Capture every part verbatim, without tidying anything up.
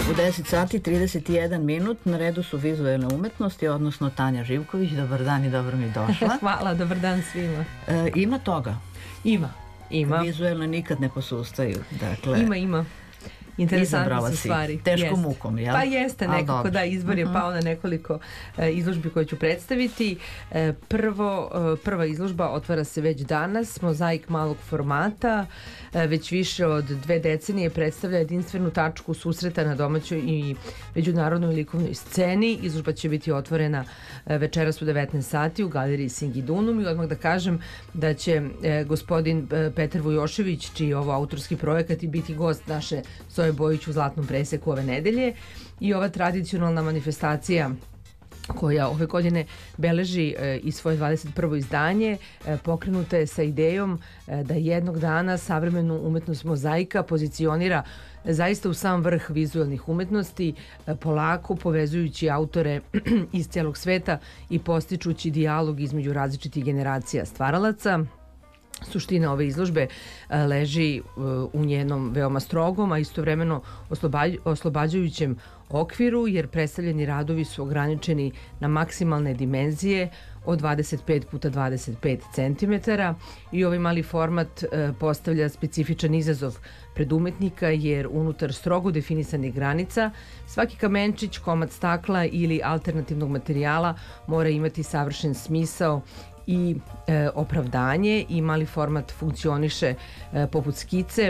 U deset sati trideset jedan minut na redu su vizuelne umetnosti, odnosno Tanja Živković. Dobar dan i dobro mi došla. Hvala, dobar dan svima. E, ima toga? Ima, ima. Vizuelne nikad ne posustaju. Dakle, ima, ima. Interesantne su stvari. Teškom jest. mukom, jel? Pa jeste, nekako da, izbor je uh-huh. pao na nekoliko e, izložbi koje ću predstaviti. E, prvo, e, prva izložba otvara se već danas, mozaik malog formata, e, već više od dve decenije predstavlja jedinstvenu tačku susreta na domaćoj i međunarodnoj likovnoj sceni. Izložba će biti otvorena e, večeras u devetnaest sati u galeriji Singidunum i odmah da kažem da će e, gospodin e, Petar Vujošević, čiji je ovo autorski projekat, i biti gost naše Soje Bojić u Zlatnom preseku ove nedelje. I ova tradicionalna manifestacija koja ove godine beleži e, i svoje dvadeset prvo izdanje, e, pokrenuta je sa idejom e, da jednog dana savremenu umetnost mozaika pozicionira zaista u sam vrh vizuelnih umetnosti, e, polako povezujući autore iz celog sveta i postičući dijalog između različitih generacija stvaralaca. Suština ove izložbe leži u njenom veoma strogom, a istovremeno oslobađajućem okviru, jer predstavljeni radovi su ograničeni na maksimalne dimenzije od dvadeset pet puta dvadeset pet centimetara i ovaj mali format postavlja specifičan izazov pred umetnika, jer unutar strogo definisanih granica svaki kamenčić, komad stakla ili alternativnog materijala mora imati savršen smisao i e, opravdanje, i mali format funkcioniše e, poput skice,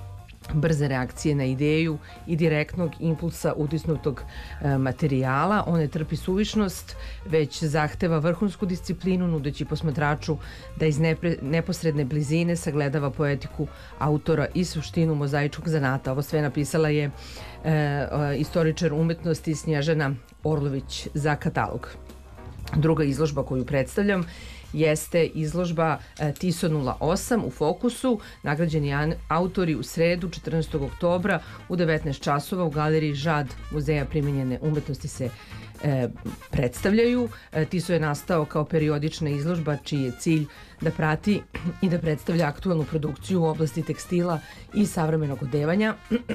brze reakcije na ideju i direktnog impulsa utisnutog e, materijala. On ne trpi suvišnost, već zahteva vrhunsku disciplinu, nudeći posmatraču da iz nepre, neposredne blizine sagledava poetiku autora i suštinu mozaičkog zanata. Ovo sve napisala je e, e, istoričar umetnosti Snježana Orlović za katalog. Druga izložba koju predstavljam jeste izložba e, Tiso nula osam u Fokusu. Nagrađeni autori u sredu četrnaestog oktobra u devetnaest časova u galeriji Žad Muzeja primenjene umetnosti se e, predstavljaju. E, Tiso je nastao kao periodična izložba čiji je cilj da prati i da predstavlja aktualnu produkciju u oblasti tekstila i savremenog odevanja.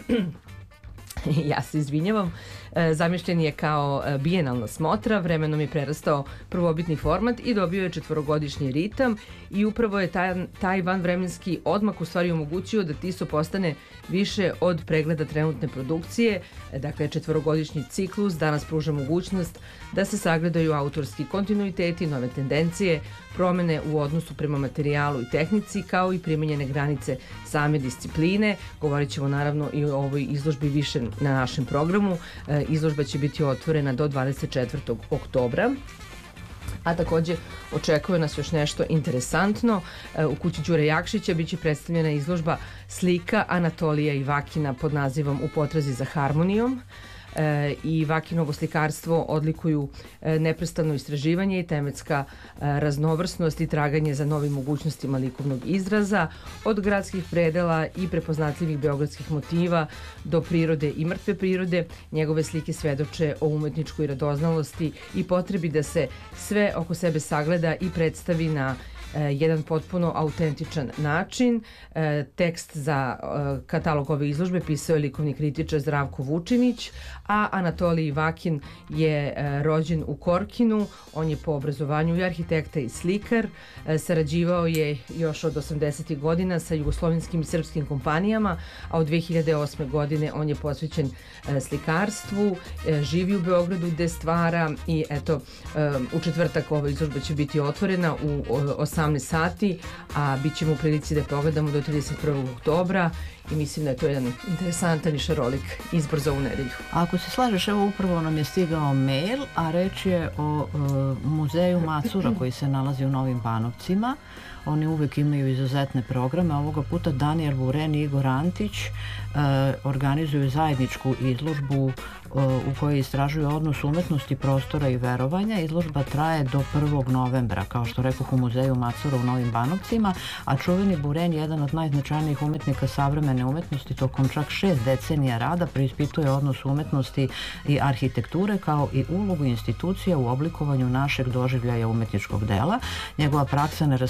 Ja se izvinjavam. Zamišljen je kao bijenalna smotra, vremenom je prerastao prvobitni format i dobio je četvorogodišnji ritam, i upravo je taj, taj vanvremenski odmak u stvari omogućio da Tiso postane više od pregleda trenutne produkcije. Dakle, četvorogodišnji ciklus danas pruža mogućnost da se sagledaju autorski kontinuiteti, nove tendencije, promene u odnosu prema materijalu i tehnici, kao i primenjene granice same discipline. Govorit ćemo naravno i o ovoj izložbi više na našem programu. Izložba će biti otvorena do dvadeset četvrtog oktobra. A takođe očekuje nas još nešto interesantno. U kući Đure Jakšića biće predstavljena izložba slika Anatolija Ivakina pod nazivom U potrazi za harmonijom. E, i Vakinovo slikarstvo odlikuju e, neprestano istraživanje i tematska e, raznovrsnost i traganje za novim mogućnostima likovnog izraza, od gradskih predela i prepoznatljivih beogradskih motiva do prirode i mrtve prirode. Njegove slike svedoče o umetničkoj radoznalosti i potrebi da se sve oko sebe sagleda i predstavi na jedan potpuno autentičan način. E, tekst za e, katalog ove izložbe pisao je likovni kritičar Zdravko Vučinić, a Anatolij Ivakin je e, rođen u Korkinu. On je po obrazovanju i arhitekta i slikar. E, sarađivao je još od osamdesetih godina sa jugoslovenskim i srpskim kompanijama, a od dve hiljade osme godine on je posvećen e, slikarstvu, e, živi u Beogradu gde stvara, i eto, e, u četvrtak ova izložba će biti otvorena u osamnaest sati, a bit ćemo u prilici da pogledamo do trideset prvog oktobra, i mislim da je to jedan interesantan i šarolik izbor za ovu nedelju. Ako se slažeš, evo upravo nam je stigao mail, a reč je o uh, muzeju Macura koji se nalazi u Novim Banovcima. Oni uvek imaju izuzetne programe. Ovoga puta Danijel Buren i Igor Antić uh, organizuju zajedničku izložbu uh, u kojoj istražuju odnos umetnosti, prostora i verovanja. Izložba traje do prvog novembra, kao što rekoh, u muzeju Macura u Novim Banovcima, a čuveni Buren, jedan od najznačajnijih umetnika savremene umetnosti, tokom čak šest decenija rada preispituje odnos umetnosti i arhitekture, kao i ulogu institucija u oblikovanju našeg doživljaja umetničkog dela. Njegova praksa neraskidivo je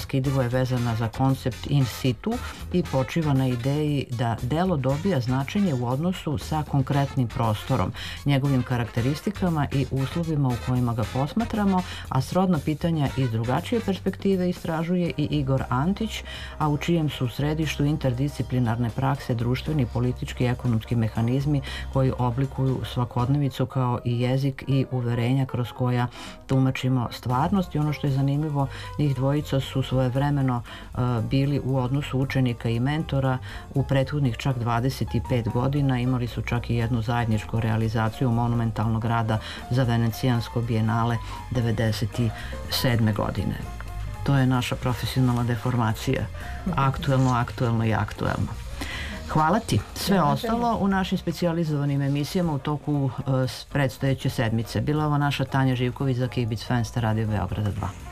je vezana za koncept in situ i počiva na ideji da delo dobija značenje u odnosu sa konkretnim prostorom, njegovim karakteristikama i uslovima u kojima ga posmatramo, a srodna pitanja iz drugačije perspektive istražuje i Igor Antić, a u čijem su u središtu interdisciplinarne prakse, društveni, politički i ekonomski mehanizmi koji oblikuju svakodnevicu kao i jezik i uverenja kroz koja tumačimo stvarnost. I ono što je zanimljivo, njih dvojica su svojevremeno uh, bili u odnosu učenika i mentora u prethodnih čak dvadeset pet godina. Imali su čak i jednu zajedničku realizaciju monumentalnog rada za Venecijansko bijenale devedeset sedme godine. To je naša profesionalna deformacija. Aktuelno, aktuelno i aktuelno. Hvala ti. Sve ostalo u našim specijalizovanim emisijama u toku uh, predstojeće sedmice. Bila ovo naša Tanja Živković za K I B I C Fenster Radio Beograda dva.